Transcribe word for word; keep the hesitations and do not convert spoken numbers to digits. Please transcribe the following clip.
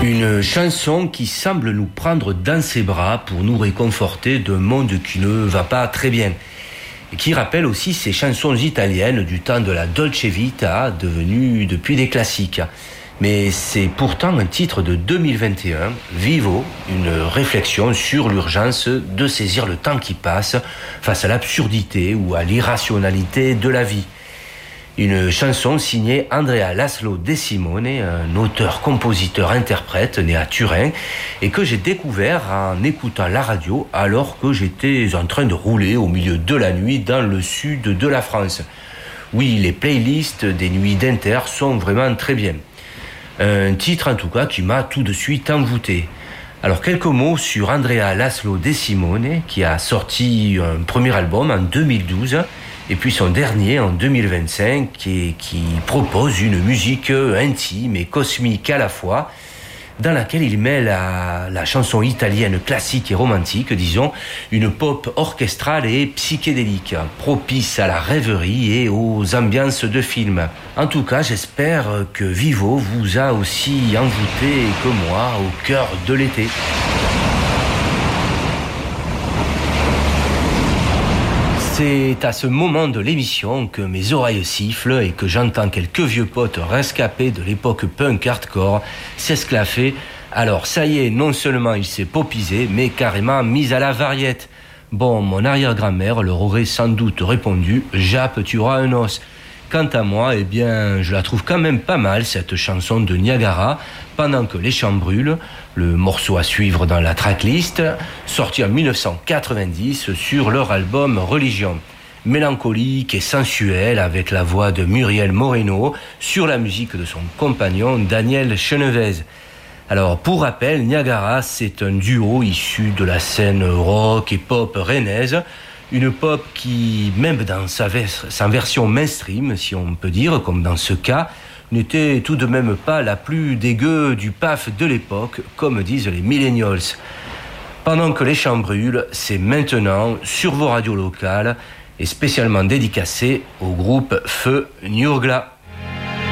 Une chanson qui semble nous prendre dans ses bras pour nous réconforter d'un monde qui ne va pas très bien. Et qui rappelle aussi ces chansons italiennes du temps de la Dolce Vita, devenues depuis des classiques. Mais c'est pourtant un titre de deux mille vingt et un, Vivo, une réflexion sur l'urgence de saisir le temps qui passe face à l'absurdité ou à l'irrationalité de la vie. Une chanson signée Andrea Laszlo De Simone, un auteur-compositeur-interprète né à Turin et que j'ai découvert en écoutant la radio alors que j'étais en train de rouler au milieu de la nuit dans le sud de la France. Oui, les playlists des nuits d'Inter sont vraiment très bien. Un titre en tout cas qui m'a tout de suite envoûté. Alors quelques mots sur Andrea Laszlo De Simone qui a sorti un premier album en deux mille douze et puis son dernier en deux mille vingt-cinq qui, qui propose une musique intime et cosmique à la fois, dans laquelle il mêle la, la chanson italienne classique et romantique, disons, une pop orchestrale et psychédélique, propice à la rêverie et aux ambiances de films. En tout cas, j'espère que Vivo vous a aussi envoûté que moi au cœur de l'été. C'est à ce moment de l'émission que mes oreilles sifflent et que j'entends quelques vieux potes rescapés de l'époque punk hardcore s'esclaffer. Alors ça y est, non seulement il s'est popisé, mais carrément mis à la variette. Bon, mon arrière-grand-mère leur aurait sans doute répondu « Jappe, tu auras un os ». Quant à moi, eh bien, je la trouve quand même pas mal, cette chanson de Niagara, pendant que les champs brûlent, le morceau à suivre dans la tracklist, sorti en dix-neuf cent quatre-vingt-dix sur leur album Religion. Mélancolique et sensuel, avec la voix de Muriel Moreno, sur la musique de son compagnon Daniel Chenevez. Alors, pour rappel, Niagara, c'est un duo issu de la scène rock et pop rennaise, une pop qui, même dans sa, vers- sa version mainstream, si on peut dire, comme dans ce cas, n'était tout de même pas la plus dégueu du paf de l'époque, comme disent les millennials. Pendant que les champs brûlent, c'est maintenant sur vos radios locales et spécialement dédicacé au groupe Feu Niurgla.